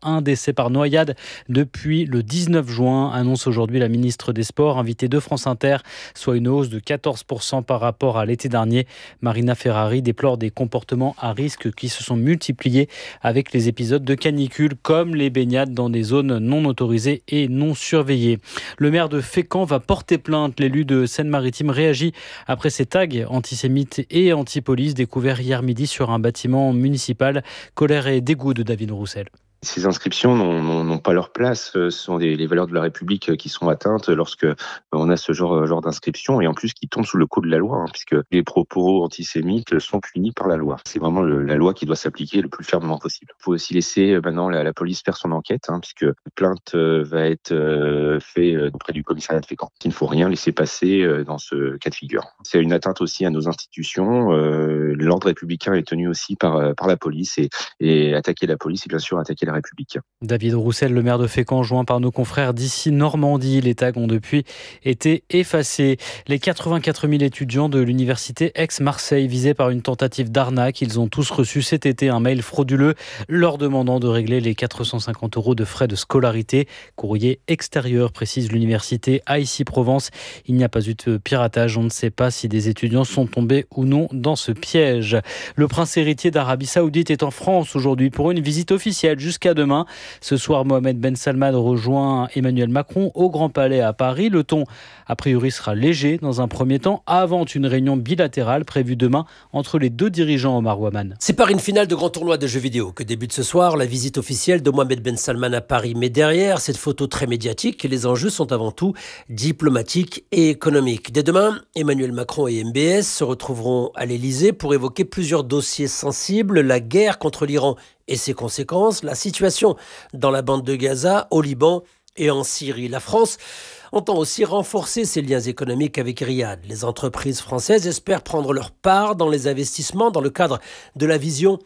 un décès par noyade depuis le 19 juin, annonce aujourd'hui la ministre des Sports, invitée de France Inter, soit une hausse de 14% par rapport à l'été dernier. Marina Ferrari déplore des comportements à risque qui se sont multipliés avec les épisodes de canicule, comme les baignades dans des zones non autorisées et non surveillées. Le maire de Fécamp va porter plainte. L'élu de Seine-Maritime réagit après ces tags antisémites et anti-police découverts hier midi sur un bâtiment municipal. Colère et dégoût de David Roussel. Ces inscriptions n'ont pas leur place. Ce sont les valeurs de la République qui sont atteintes lorsque on a ce genre d'inscription, et en plus qui tombe sous le coup de la loi, puisque les propos antisémites sont punis par la loi. C'est vraiment la loi qui doit s'appliquer le plus fermement possible. Il faut aussi laisser maintenant la police faire son enquête, puisque la plainte va être faite auprès du commissariat de Fécamp. Il ne faut rien laisser passer dans ce cas de figure. C'est une atteinte aussi à nos institutions. L'ordre républicain est tenu aussi par la police, et attaquer la police, c'est bien sûr attaquer la République. David Roussel, le maire de Fécamp, joint par nos confrères d'ici Normandie. Les tags ont depuis été effacés. Les 84 000 étudiants de l'université Aix-Marseille visés par une tentative d'arnaque, ils ont tous reçu cet été un mail frauduleux leur demandant de régler les 450 € de frais de scolarité. Courrier extérieur, précise l'université Aix-Provence. Il n'y a pas eu de piratage. On ne sait pas si des étudiants sont tombés ou non dans ce piège. Le prince héritier d'Arabie Saoudite est en France aujourd'hui pour une visite officielle jusqu'à demain. Ce soir, Mohamed Ben Salman rejoint Emmanuel Macron au Grand Palais à Paris. Le ton, a priori, sera léger dans un premier temps, avant une réunion bilatérale prévue demain entre les deux dirigeants, Omar Ouaman. C'est par une finale de grand tournoi de jeux vidéo que débute ce soir la visite officielle de Mohamed Ben Salman à Paris. Mais derrière cette photo très médiatique, les enjeux sont avant tout diplomatiques et économiques. Dès demain, Emmanuel Macron et MBS se retrouveront à l'Elysée pour évoquer plusieurs dossiers sensibles, la guerre contre l'Iran et ses conséquences, la situation dans la bande de Gaza, au Liban et en Syrie. La France entend aussi renforcer ses liens économiques avec Riyad. Les entreprises françaises espèrent prendre leur part dans les investissements dans le cadre de la vision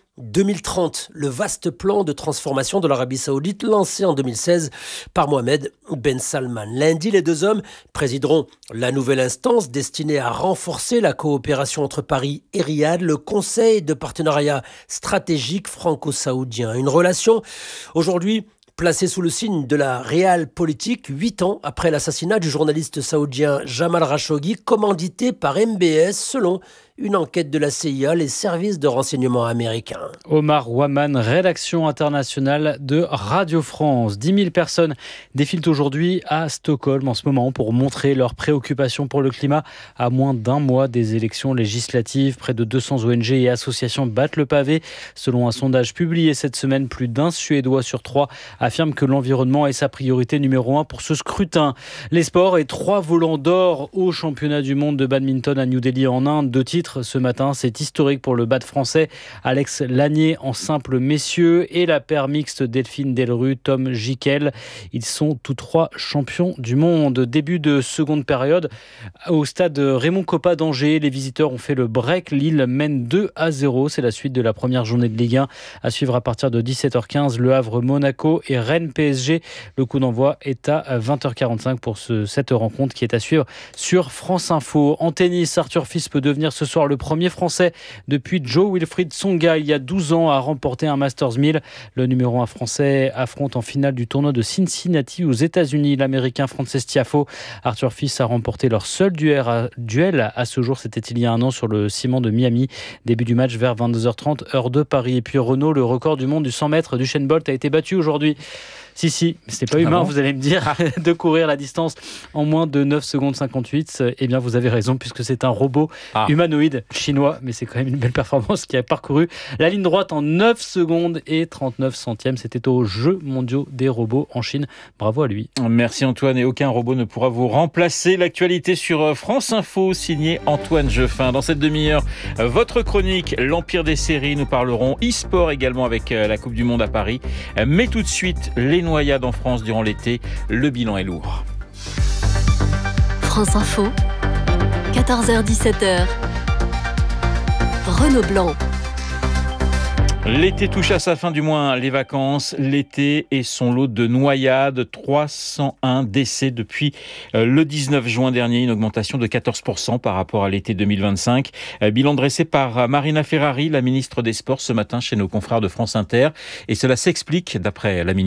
2030, le vaste plan de transformation de l'Arabie Saoudite lancé en 2016 par Mohamed Ben Salman. Lundi, les deux hommes présideront la nouvelle instance destinée à renforcer la coopération entre Paris et Riyad, le Conseil de partenariat stratégique franco-saoudien. Une relation aujourd'hui placé sous le signe de la realpolitik 8 ans après l'assassinat du journaliste saoudien Jamal Khashoggi, commandité par MBS selon une enquête de la CIA, les services de renseignement américains. Omar Ouaman, rédaction internationale de Radio France. 10 000 personnes défilent aujourd'hui à Stockholm en ce moment pour montrer leur préoccupation pour le climat à moins d'un mois des élections législatives. Près de 200 ONG et associations battent le pavé. Selon un sondage publié cette semaine, plus d'un Suédois sur 3 affirme que l'environnement est sa priorité numéro 1 pour ce scrutin. Les sports et 3 volants d'or au championnat du monde de badminton à New Delhi en Inde. 2 titres ce matin, c'est historique pour le bad français. Alex Lanier en simple messieurs et la paire mixte Delphine Delru, Tom Jikel. Ils sont tous 3 champions du monde. Début de seconde période au stade Raymond Kopa d'Angers. Les visiteurs ont fait le break. Lille mène 2-0. C'est la suite de la première journée de Ligue 1 à suivre à partir de 17h15. Le Havre Monaco et Rennes PSG. Le coup d'envoi est à 20h45 pour cette rencontre qui est à suivre sur France Info. En tennis, Arthur Fils peut devenir ce soir le premier Français depuis Joe Wilfried Tsonga il y a 12 ans à remporter un Masters 1000. Le numéro 1 français affronte en finale du tournoi de Cincinnati aux États-Unis l'Américain Frances Tiafoe. Arthur Fils a remporté leur seul duel à ce jour, c'était il y a un an sur le ciment de Miami. Début du match vers 22h30 heure de Paris. Et puis Renaud, le record du monde du 100 mètres d'Usain Bolt a été battu aujourd'hui. Si, mais c'était pas humain, vous allez me dire, de courir la distance en moins de 9 secondes 58. Eh bien, vous avez raison, puisque c'est un robot humanoïde chinois, mais c'est quand même une belle performance qui a parcouru la ligne droite en 9 secondes et 39 centièmes. C'était aux Jeux mondiaux des robots en Chine. Bravo à lui. Merci Antoine, et aucun robot ne pourra vous remplacer. L'actualité sur France Info, signé Antoine Jeffin. Dans cette demi-heure, votre chronique, l'Empire des séries. Nous parlerons e-sport également avec la Coupe du Monde à Paris. Mais tout de suite, les noyades en France durant l'été, le bilan est lourd. France Info, 14h-17h, Renaud Blanc. L'été touche à sa fin, du moins les vacances. L'été et son lot de noyades. 301 décès depuis le 19 juin dernier, une augmentation de 14% par rapport à l'été 2025. Bilan dressé par Marina Ferrari, la ministre des Sports, ce matin chez nos confrères de France Inter. Et cela s'explique, d'après la ministre,